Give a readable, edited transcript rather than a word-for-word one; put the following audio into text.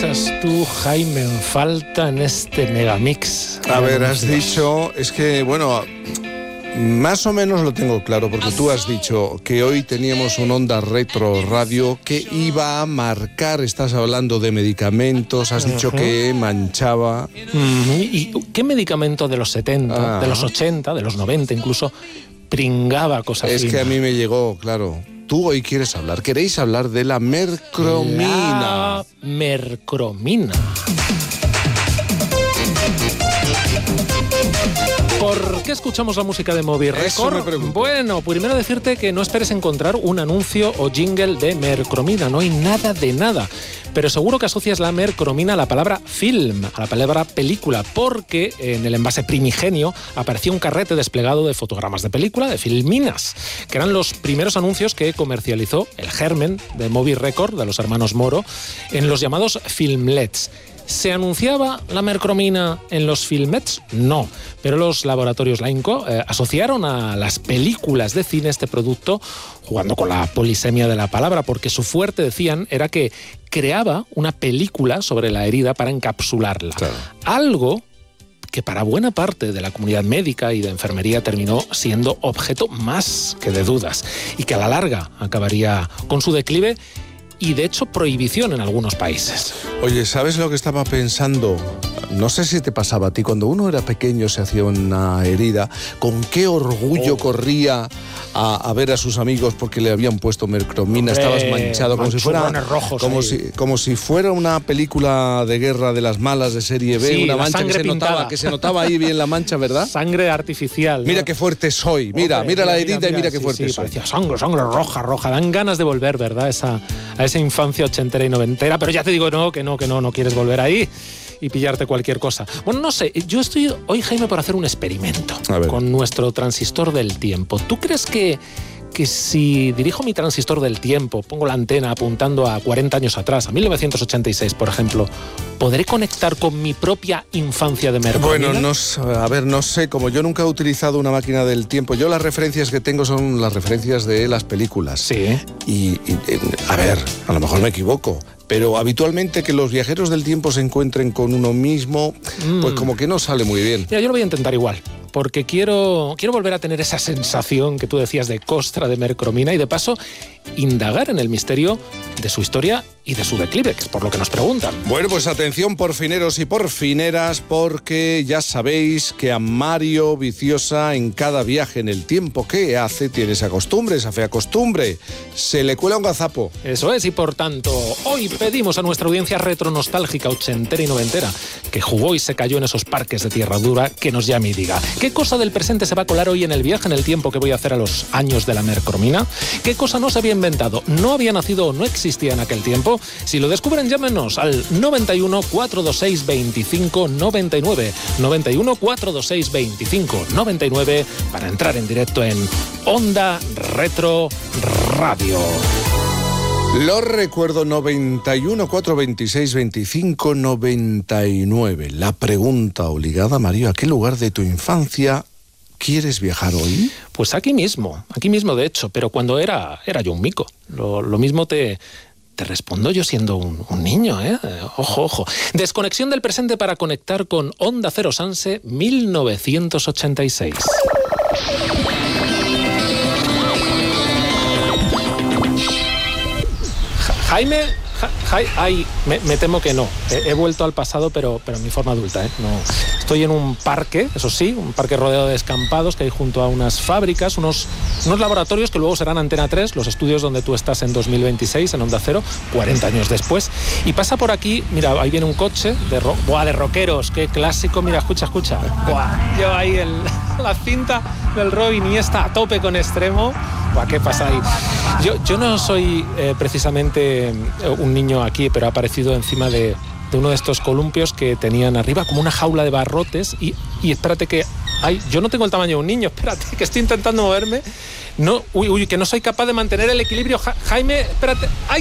echas tú, Jaime, en falta en este megamix? A ver, has dicho, es que, bueno, más o menos lo tengo claro, porque tú has dicho que hoy teníamos un Onda Retro Radio que iba a marcar, estás hablando de medicamentos, has dicho que manchaba. ¿Y qué medicamento de los 70, de los 80, de los 90 incluso, pringaba cosas Es fina? que a mí me llegó, claro. Tú hoy queréis hablar de la mercromina. La mercromina. ¿Por qué escuchamos la música de Moby Record? Eso me pregunto. Bueno, primero decirte que no esperes encontrar un anuncio o jingle de mercromina, no hay nada de nada. Pero seguro que asocias la mercromina a la palabra film, a la palabra película, porque en el envase primigenio aparecía un carrete desplegado de fotogramas de película, de filminas, que eran los primeros anuncios que comercializó el germen de Moby Record, de los hermanos Moro, en los llamados filmlets. ¿Se anunciaba la mercromina en los filmets? No, pero los laboratorios Lainco asociaron a las películas de cine este producto, jugando con la polisemia de la palabra, porque su fuerte, decían, era que creaba una película sobre la herida para encapsularla. Claro. Algo que para buena parte de la comunidad médica y de enfermería terminó siendo objeto más que de dudas, y que a la larga acabaría con su declive y de hecho prohibición en algunos países. Oye, ¿sabes lo que estaba pensando? No sé si te pasaba a ti, cuando uno era pequeño, se hacía una herida, con qué orgullo corría a ver a sus amigos porque le habían puesto mercromina. Estabas manchado como si fuera rojos, como si fuera una película de guerra de las malas de serie B, sí, una mancha que se notaba ahí bien la mancha, ¿verdad? Sangre artificial, ¿no? Mira qué fuerte soy, mira la herida y mira qué fuerte soy. Parecía sangre roja. Dan ganas de volver, ¿verdad? A esa infancia ochentera y noventera, pero ya te digo que no quieres volver ahí y pillarte cualquier cosa. Bueno, no sé, yo estoy hoy, Jaime, por hacer un experimento con nuestro transistor del tiempo. ¿Tú crees que si dirijo mi transistor del tiempo, pongo la antena apuntando a 40 años atrás, a 1986, por ejemplo, podré conectar con mi propia infancia de mercromina? Bueno, no sé, como yo nunca he utilizado una máquina del tiempo, yo las referencias que tengo son las referencias de las películas. Sí. Y a ver, a lo mejor me equivoco, pero habitualmente que los viajeros del tiempo se encuentren con uno mismo, pues como que no sale muy bien. Mira, yo lo voy a intentar igual, porque quiero volver a tener esa sensación que tú decías de costra de mercromina y de paso indagar en el misterio de su historia y de su declive, que es por lo que nos preguntan. Bueno, pues atención, porfineros y porfineras, porque ya sabéis que a Mario Viciosa en cada viaje en el tiempo que hace tiene esa costumbre, esa fea costumbre, se le cuela un gazapo. Eso es, y por tanto, hoy pedimos a nuestra audiencia retronostálgica, ochentera y noventera, que jugó y se cayó en esos parques de tierra dura, que nos llame y diga, ¿qué cosa del presente se va a colar hoy en el viaje en el tiempo que voy a hacer a los años de la mercromina? ¿Qué cosa no se había inventado, no había nacido o no existía en aquel tiempo? Si lo descubren, llámenos al 91 426 25 99, 91 426 25 99, para entrar en directo en Onda Retro Radio. Lo recuerdo, 91 426 25 99. La pregunta obligada, Mario, ¿a qué lugar de tu infancia quieres viajar hoy? Pues aquí mismo de hecho, pero cuando era yo un mico. Lo mismo te respondo yo siendo un niño, ¿eh? Ojo. Desconexión del presente para conectar con Onda Cero Sanse 1986. Jaime, me temo que no. He vuelto al pasado, pero en mi forma adulta, ¿eh? No. Estoy en un parque, eso sí, un parque rodeado de descampados que hay junto a unas fábricas, unos laboratorios que luego serán Antena 3, los estudios donde tú estás en 2026, en Onda Cero, 40 años después. Y pasa por aquí, mira, ahí viene un coche de rockeros, qué clásico, mira, escucha. Buah, yo ahí la cinta del Roy Iniesta a tope con Extremo. Buah, ¿qué pasa ahí? Yo no soy precisamente un niño aquí, pero ha aparecido encima de uno de estos columpios que tenían arriba como una jaula de barrotes y espérate que yo no tengo el tamaño de un niño, espérate que estoy intentando moverme, no, que no soy capaz de mantener el equilibrio, Jaime, espérate,